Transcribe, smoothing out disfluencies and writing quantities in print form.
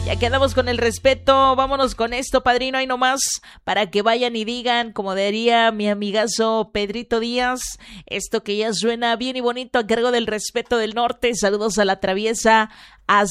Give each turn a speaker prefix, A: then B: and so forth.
A: Ya quedamos con el respeto, vámonos con esto, padrino, ahí nomás, para que vayan y digan, como diría mi amigazo Pedrito Díaz, esto que ya suena bien y bonito a cargo del Respeto del Norte. Saludos a la traviesa.